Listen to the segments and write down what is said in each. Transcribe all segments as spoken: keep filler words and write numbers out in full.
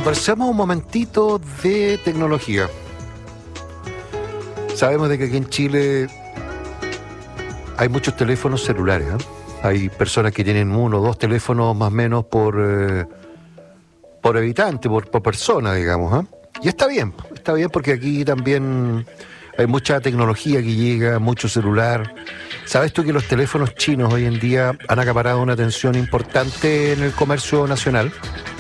Conversemos un momentito de tecnología. Sabemos de que aquí en Chile hay muchos teléfonos celulares, ¿eh? Hay personas que tienen uno o dos teléfonos más o menos por, eh, por habitante, por, por persona, digamos, ¿eh? Y está bien, está bien porque aquí también hay mucha tecnología que llega, mucho celular. ¿Sabes tú que los teléfonos chinos hoy en día han acaparado una atención importante en el comercio nacional?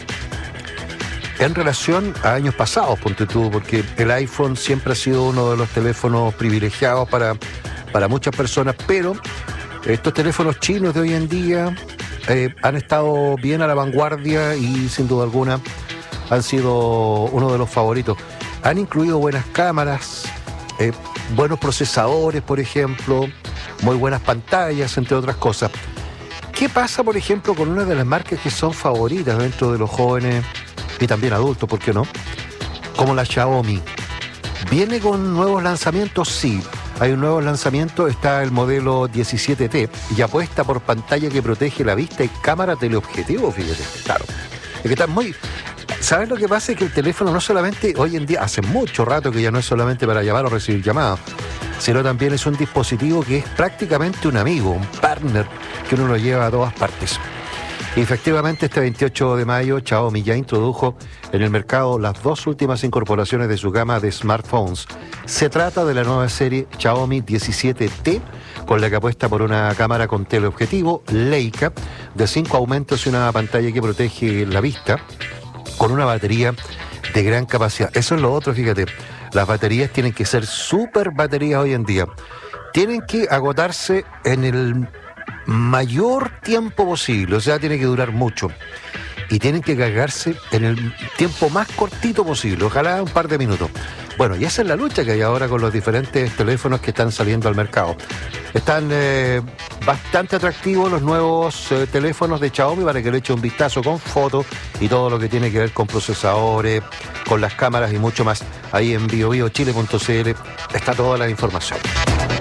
En relación a años pasados, ponte tú, porque el iPhone siempre ha sido uno de los teléfonos privilegiados para, para muchas personas, pero estos teléfonos chinos de hoy en día eh, han estado bien a la vanguardia y sin duda alguna han sido uno de los favoritos. Han incluido buenas cámaras, eh, buenos procesadores, por ejemplo, muy buenas pantallas, entre otras cosas. ¿Qué pasa, por ejemplo, con una de las marcas que son favoritas dentro de los jóvenes y también adultos, por qué no? Como la Xiaomi. ¿Viene con nuevos lanzamientos? Sí. Hay un nuevo lanzamiento, está el modelo diecisiete T y apuesta por pantalla que protege la vista y cámara teleobjetivo, fíjate. Claro. Es que está muy... ¿Sabes lo que pasa? Es que el teléfono no solamente, hoy en día, hace mucho rato que ya no es solamente para llamar o recibir llamadas, sino también es un dispositivo que es prácticamente un amigo, un partner, que uno lo lleva a todas partes. Y efectivamente, este veintiocho de mayo, Xiaomi ya introdujo en el mercado las dos últimas incorporaciones de su gama de smartphones. Se trata de la nueva serie Xiaomi diecisiete T, con la que apuesta por una cámara con teleobjetivo Leica de cinco aumentos y una pantalla que protege la vista, con una batería de gran capacidad. Eso es lo otro, fíjate. Las baterías tienen que ser súper baterías hoy en día. Tienen que agotarse en el mayor tiempo posible, o sea, tiene que durar mucho. Y tienen que cargarse en el tiempo más cortito posible, ojalá un par de minutos. Bueno, y esa es la lucha que hay ahora con los diferentes teléfonos que están saliendo al mercado. Están eh, bastante atractivos los nuevos eh, teléfonos de Xiaomi para que le eche un vistazo con fotos y todo lo que tiene que ver con procesadores, con las cámaras y mucho más. Ahí en bio bio chile punto c l está toda la información.